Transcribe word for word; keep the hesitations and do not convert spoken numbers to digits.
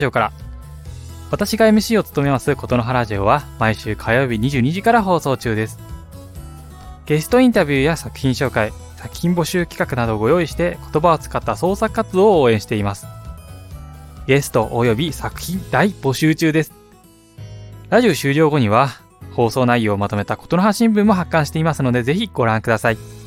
ジオから。私が エムシー を務めますことのはラジオは毎週火曜日にじゅうにじから放送中です。ゲストインタビューや作品紹介、作品募集企画などをご用意して言葉を使った創作活動を応援しています。ゲストおよび作品大募集中です。ラジオ終了後には放送内容をまとめたことのは新聞も発刊していますので、ぜひご覧ください。